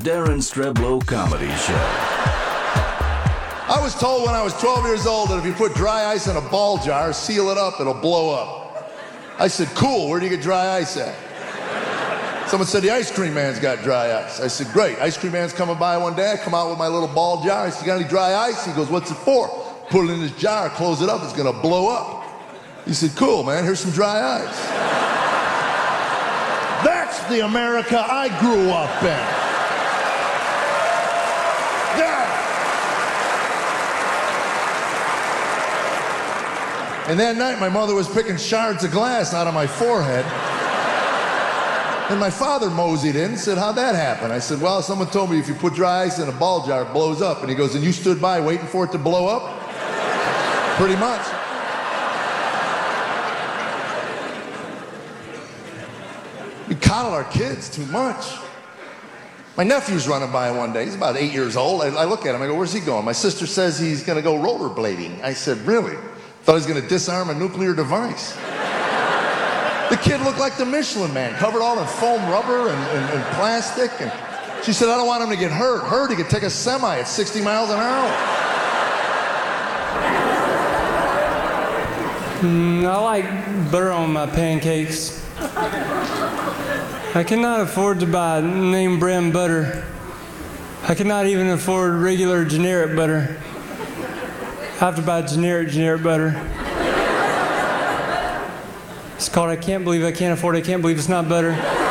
Darren Streblow Comedy Show. I was told when I was 12 years old that if you put dry ice in a ball jar, seal it up, it'll blow up. I said, cool, where do you get dry ice at? Someone said, the ice cream man's got dry ice. I said, great. Ice cream man's coming by one day. I come out with my little ball jar. I said, you got any dry ice? He goes, what's it for? Put it in this jar, close it up, it's gonna blow up. He said, cool, man, here's some dry ice. That's the America I grew up in. Yeah. And that night, my mother was picking shards of glass out of my forehead. And my father moseyed in and said, how'd that happen? I said, well, someone told me if you put dry ice in a ball jar, it blows up. And he goes, and you stood by waiting for it to blow up? Pretty much. We coddle our kids too much. My nephew's running by one day. He's about 8 years old. I look at him. I go, where's he going? My sister says he's going to go rollerblading. I said, really? Thought he was going to disarm a nuclear device. The kid looked like the Michelin Man, covered all in foam rubber and plastic. And she said, I don't want him to get hurt. Hurt, he could take a semi at 60 miles an hour. I like butter on my pancakes. I cannot afford to buy name brand butter. I cannot even afford regular generic butter. I have to buy generic butter. It's called I can't believe I can't afford it. I can't believe it's not butter.